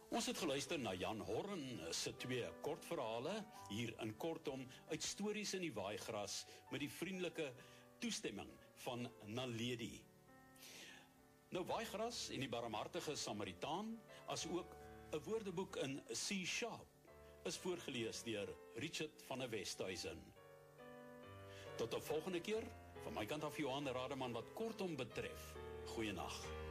Ons het geluister na Jan Horn se 2 kortverhale, hier in Kortom, uit Stories in die Waaigras, met die vriendelike toestemming van Naledi. Nou, Waaigras en die barmhartige Samaritaan, as ook 'n woordeboek in C# is voorgelees deur Richard van der Westhuizen. Tot 'n volgende keer, van my kant af Johan Rademan wat Kortom betref. Goeienaand.